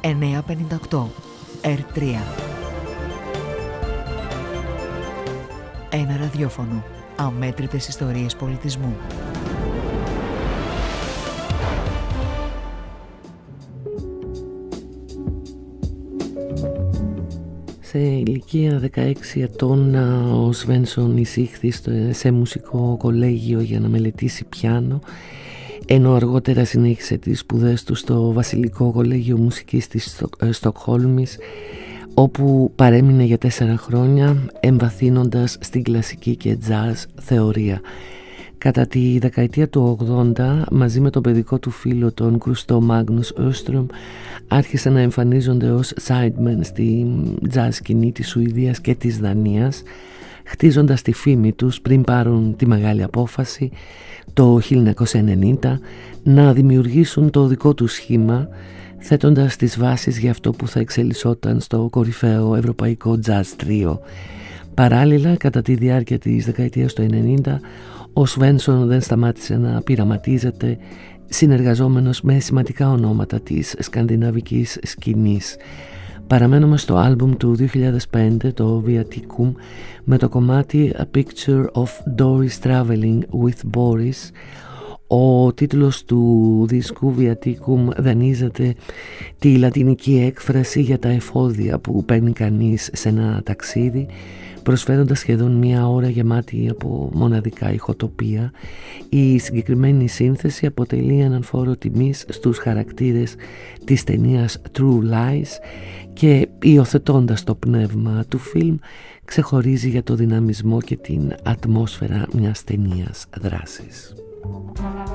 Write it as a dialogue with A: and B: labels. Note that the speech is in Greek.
A: 958 R3. Ένα ραδιόφωνο. Αμέτρητες ιστορίες πολιτισμού.
B: Σε ηλικία 16 ετών ο Σβένσον εισήχθη σε μουσικό κολέγιο για να μελετήσει πιάνο, ενώ αργότερα συνέχισε τις σπουδές του στο Βασιλικό Κολέγιο Μουσικής της Στοκχόλμης, όπου παρέμεινε για 4 χρόνια εμβαθύνοντας στην κλασική και jazz θεωρία. Κατά τη δεκαετία του 80, μαζί με τον παιδικό του φίλο τον Κρουστό Μάγνους Öström, άρχισαν να εμφανίζονται ως sidemen στη jazz σκηνή της Σουηδίας και της Δανίας, χτίζοντας τη φήμη τους πριν πάρουν τη μεγάλη απόφαση το 1990 να δημιουργήσουν το δικό τους σχήμα, θέτοντας τις βάσεις για αυτό που θα εξελισσόταν στο κορυφαίο ευρωπαϊκό jazz τρίο. Παράλληλα, κατά τη διάρκεια της δεκαετίας του 90, ο Σβένσον δεν σταμάτησε να πειραματίζεται, συνεργαζόμενος με σημαντικά ονόματα της σκανδιναβικής σκηνής. Παραμένουμε στο άλμπουμ του 2005, το Viaticum, με το κομμάτι A Picture of Doris Traveling with Boris. Ο τίτλος του δίσκου Viaticum δανείζεται τη λατινική έκφραση για τα εφόδια που παίρνει κανείς σε ένα ταξίδι, προσφέροντας σχεδόν 1 ώρα γεμάτη από μοναδικά ηχοτοπία. Η συγκεκριμένη σύνθεση αποτελεί έναν φόρο τιμής στους χαρακτήρες της ταινίας True Lies και, υιοθετώντας το πνεύμα του φιλμ, ξεχωρίζει για το δυναμισμό και την ατμόσφαιρα μιας ταινίας δράσης.